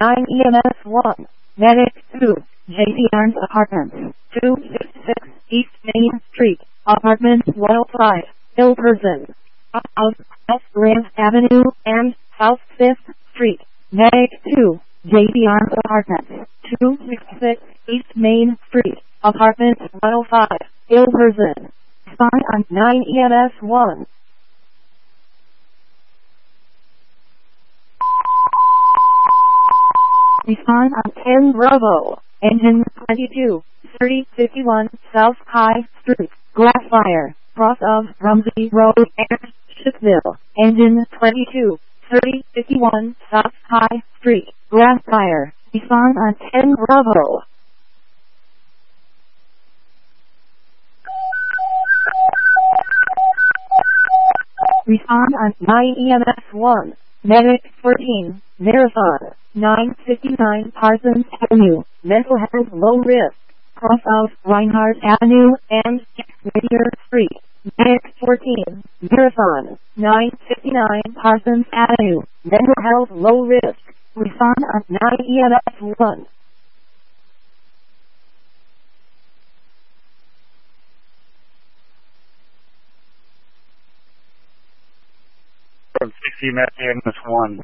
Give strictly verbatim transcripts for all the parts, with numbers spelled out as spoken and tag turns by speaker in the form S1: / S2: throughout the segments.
S1: nine E M S one. Medic two. J D Arms Apartments. two sixty-six East Main Street. Apartment one oh five. Ill person. Out South Grant Avenue and South fifth Street. Medic two. J D Arms Apartments. two sixty-six East Main Street. Apartment one oh five. Ill person. Respond on nine E M S one. Respond on ten Bravo. Engine twenty-two. thirty fifty-one South High Street. Glass fire. Cross of Rumsey Road and Shipville. Engine twenty-two. thirty fifty-one South High Street. Glass fire. Respond on ten Bravo. Respond on nine E M S one. Medic fourteen. Marathon. nine fifty-nine Parsons Avenue. Mental health low risk. Cross of Reinhardt Avenue and Whittier Street. Medic fourteen. Marathon. nine fifty-nine Parsons Avenue. Mental health low risk. Respond on nine E M S one.
S2: From sixty Met E M S one.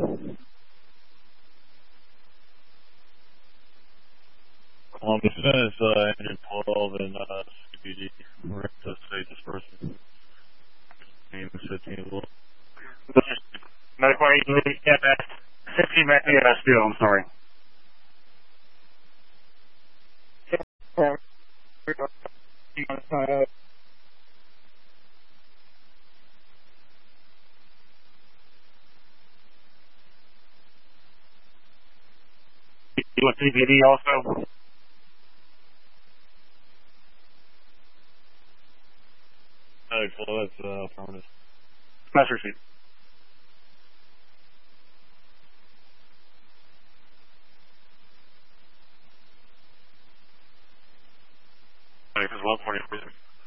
S3: Columbus is uh, engine twelve and uh, C P D. We're at the state dispersal. Name is fifteen as well.
S2: Medical agency E M S. sixty Met E M S two, I'm sorry. You want C P D also?
S3: Alright, so that's uh, affirmative.
S2: Master receipt.
S3: Alright, this is one forty-three.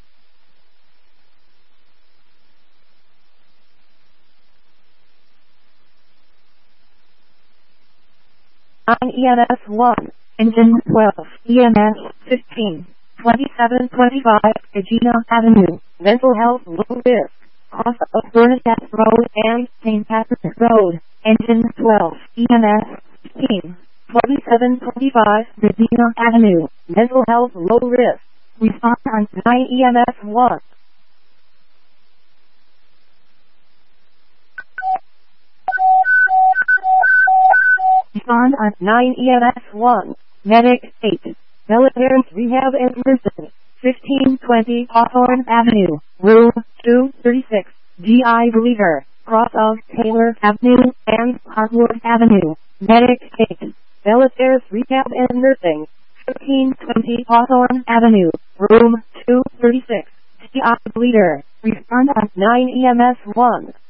S1: On E M S one. Engine twelve. E M S fifteen. twenty-seven twenty-five Regina Avenue. Mental health low risk. Cross of Bernadette Road and Saint Patrick Road. Engine twelve. E M S fifteen. twenty-seven twenty-five Regina Avenue. Mental health low risk. Respond on nine E M S one. Respond on nine E M S one. Medic eight. Military's Rehab and Nursing. fifteen twenty Hawthorne Avenue. Room two thirty-six. G I Believer. Cross of Taylor Avenue and Hardwood Avenue. Medic eight. Military's Rehab and Nursing. fifteen twenty Hawthorne Avenue. Room two thirty-six. G I Believer. Respond on nine E M S one.